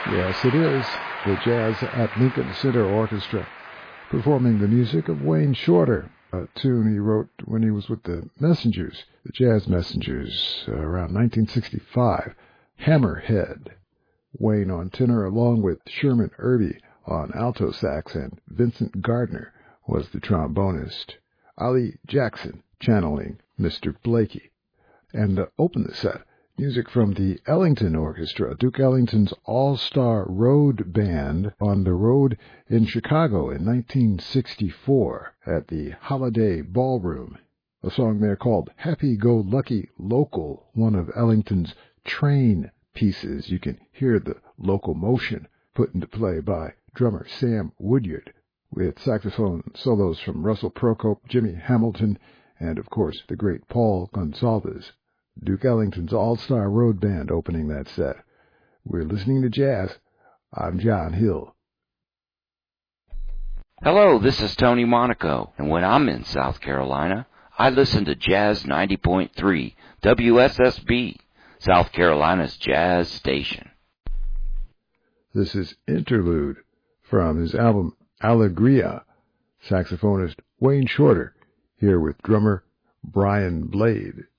Yes, it is. The Jazz at Lincoln Center Orchestra performing the music of Wayne Shorter, a tune he wrote when he was with the Messengers, the Jazz Messengers, around 1965. Hammerhead. Wayne on tenor along with Sherman Irby on alto sax, and Vincent Gardner was the trombonist. Ali Jackson channeling Mr. Blakey. And to open the set, music from the Ellington Orchestra, Duke Ellington's All-Star Road Band on the road in Chicago in 1964 at the Holiday Ballroom. A song there called Happy-Go-Lucky Local, one of Ellington's train pieces. You can hear the locomotion put into play by drummer Sam Woodyard, with saxophone solos from Russell Procope, Jimmy Hamilton, and of course the great Paul Gonsalves. Duke Ellington's All-Star Road Band opening that set. We're listening to jazz. I'm John Hill. Hello, this is Tony Monaco, and when I'm in South Carolina, I listen to Jazz 90.3 WSSB, South Carolina's jazz station. This is Interlude from his album Allegria. Saxophonist Wayne Shorter here with drummer Brian Blade.